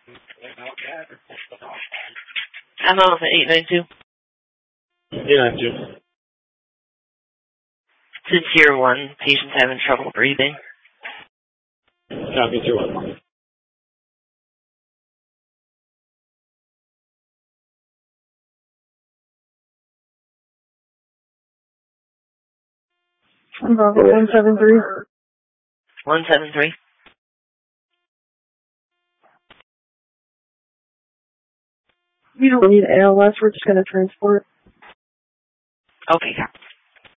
I'm on for 892. 892. To tier 1, patients having trouble breathing. Copy, tier 1. Bravo 173. 173. You don't need ALS, we're just going to transport. Okay,